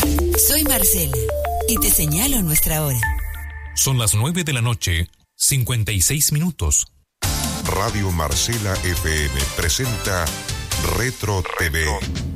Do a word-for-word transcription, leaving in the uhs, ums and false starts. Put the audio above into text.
Soy Marcela y te señalo nuestra hora. Son las nueve de la noche, cincuenta y seis minutos. Radio Marcela F M presenta Retro T V.